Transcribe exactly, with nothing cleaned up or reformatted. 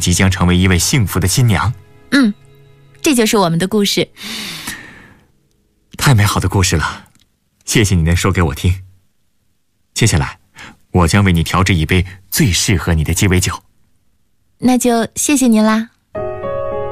即将成为一位幸福的新娘。 嗯，这就是我们的故事。 太美好的故事了，谢谢你能说给我听。接下来我将为你调制一杯最适合你的鸡尾酒。 那就谢谢您啦。